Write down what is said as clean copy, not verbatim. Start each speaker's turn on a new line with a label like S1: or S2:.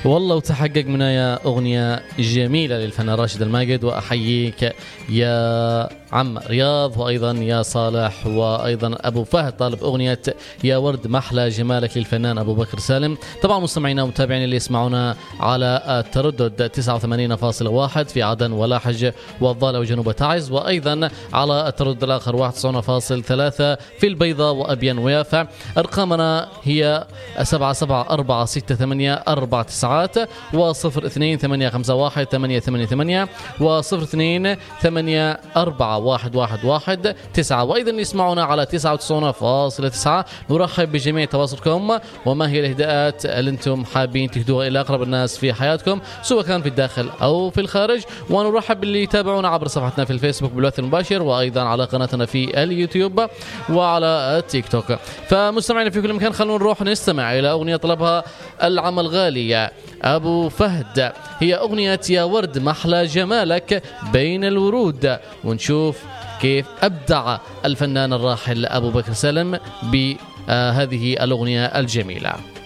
S1: والله وتحقق منايا أغنية جميلة للفنان راشد الماجد، وأحييك يا عم رياض، وأيضا يا صالح، وأيضا أبو فهد طالب أغنية يا ورد محلى جمالك للفنان أبو بكر سالم. طبعا مستمعينا ومتابعين اللي يسمعونا على التردد 89.1 في عدن ولاحج والضالع وجنوب تعز، وأيضا على التردد الآخر 91.3 في البيضة وأبين ويافع. أرقامنا هي 774684 و02851888 و02841111 وأيضا يسمعونا على 99.9. نرحب بجميع تواصلكم، وما هي الإهداءات اللي أنتم حابين تهدوها إلى أقرب الناس في حياتكم سواء كان في الداخل أو في الخارج. ونرحب باللي يتابعونا عبر صفحتنا في الفيسبوك بالبث المباشر، وأيضا على قناتنا في اليوتيوب وعلى التيك توك. فمستمعين في كل مكان، خلونا نروح نستمع إلى أغنية طلبها العم الغالي أبو فهد، هي أغنية يا ورد محلى جمالك بين الورود، ونشوف كيف أبدع الفنان الراحل أبو بكر سالم بهذه الأغنية الجميلة.